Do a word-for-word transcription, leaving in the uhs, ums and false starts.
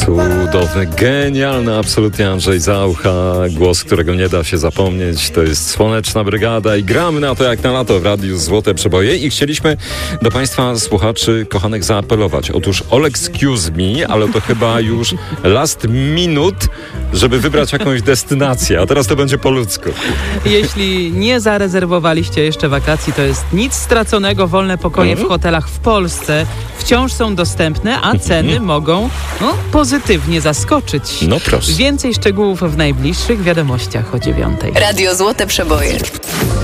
Cudowny, genialny absolutnie Andrzej Zaucha, głos, którego nie da się zapomnieć. To jest Słoneczna Brygada i gramy na to jak na lato w Radiu Złote Przeboje i chcieliśmy do Państwa słuchaczy kochanych zaapelować. Otóż all excuse me, ale to chyba już last minute, żeby wybrać jakąś destynację, a teraz to będzie po ludzku. Jeśli nie zarezerwowaliście jeszcze wakacji, to jest nic straconego. Wolne pokoje mm. w hotelach w Polsce wciąż są dostępne, a ceny mm. mogą no, pozytywnie zaskoczyć. No proszę. Więcej szczegółów w najbliższych wiadomościach o dziewiątej. Radio Złote Przeboje.